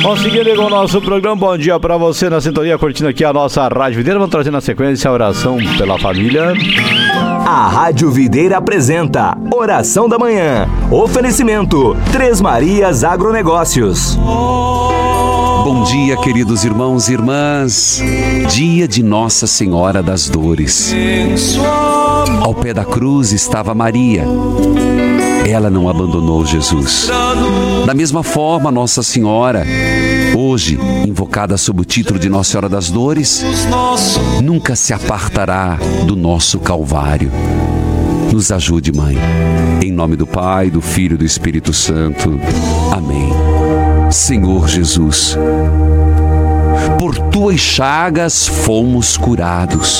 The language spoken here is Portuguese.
Vamos seguir com o nosso programa. Bom dia pra você na sintonia, curtindo aqui a nossa Rádio Videira. Vamos trazer na sequência a oração pela família. A Rádio Videira apresenta Oração da Manhã. Oferecimento Três Marias Agronegócios. Bom dia, queridos irmãos e irmãs. Dia de Nossa Senhora das Dores. Ao pé da cruz estava Maria. Ela não abandonou Jesus. Da mesma forma, Nossa Senhora, hoje invocada sob o título de Nossa Senhora das Dores, nunca se apartará do nosso Calvário. Nos ajude, Mãe. Em nome do Pai, do Filho e do Espírito Santo. Amém. Senhor Jesus, por tuas chagas fomos curados.